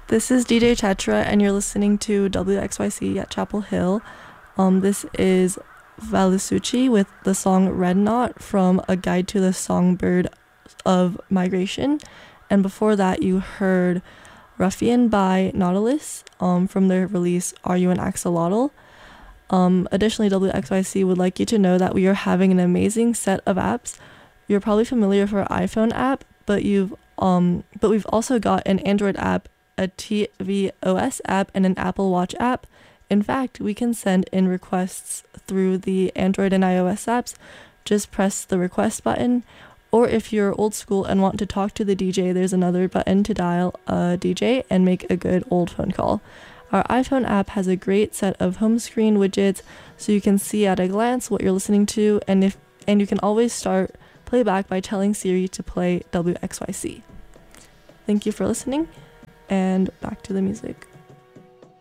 This is DJ Tetra, and you're listening to WXYC at Chapel Hill. This is Valisucci with the song Red Knot from A Guide to the Songbird of Migration. And before that, you heard Ruffian by Nautilus from their release Are You an Axolotl? Additionally, WXYC would like you to know that we are having an amazing set of apps. You're probably familiar with our iPhone app, but we've also got an Android app, a tvOS app, and an Apple Watch app. In fact, we can send in requests through the Android and iOS apps. Just press the request button, or if you're old school and want to talk to the DJ, there's another button to dial a DJ and make a good old phone call. Our iPhone app has a great set of home screen widgets, so you can see at a glance what you're listening to, and you can always start playback by telling Siri to play WXYC. Thank you for listening, and back to the music.